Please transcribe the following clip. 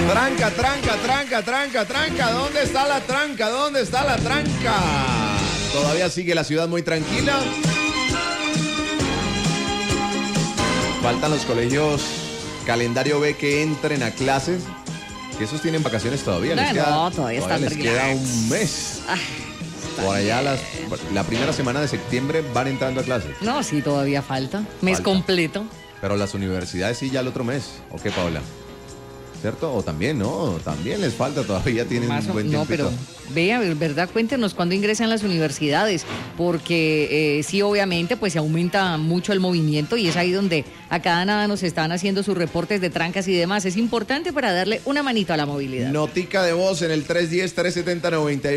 Tranca, tranca, tranca, tranca, tranca. ¿Dónde está la tranca? ¿Dónde está la tranca? Todavía sigue la ciudad muy tranquila. Faltan los colegios calendario B que entren a clases. Que esos tienen vacaciones todavía. Todavía están les queda un mes. Por allá la primera semana de septiembre van entrando a clases. No, sí, todavía falta. Mes completo. Pero las universidades sí ya el otro mes. ¿O qué, Paola? ¿Cierto? O también, ¿no? También les falta, todavía tienen un buen tiempo. No, pero vea, ¿verdad? Cuéntenos cuándo ingresan las universidades, porque sí, obviamente, pues se aumenta mucho el movimiento y es ahí donde a cada nada nos están haciendo sus reportes de trancas y demás. Es importante para darle una manito a la movilidad. Notica de voz en el 310-370-91.